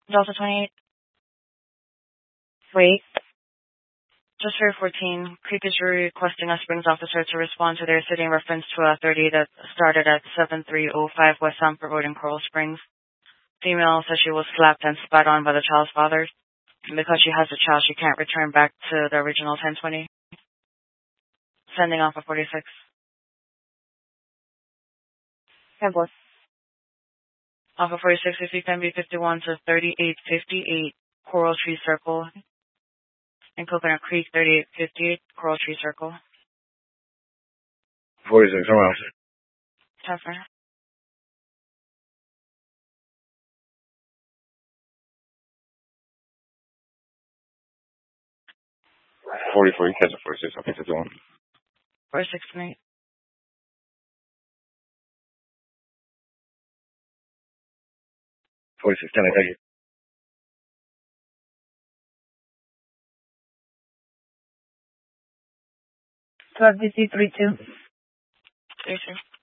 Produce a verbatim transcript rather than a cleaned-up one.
Delta twenty-eight. Wait. Just for fourteen, Creek is requesting a Springs officer to respond to their city in reference to a thirty that started at seven three oh five West Sanford Road in Coral Springs. Female says she was slapped and spat on by the child's father. And because she has a child, she can't return back to the original ten twenty. Sending off a forty-six. ten four. Off of forty-six, if you can be fifty-one to thirty-eight fifty-eight Coral Tree Circle. In Coconut Creek, thirty-eight fifty-eight Coral Tree Circle. forty-six, I'm out. Transfer. forty-four, you catch a forty-six, I'll catch a one. forty-six tonight. forty-six, ten, thank you. twelve D C three two. three two.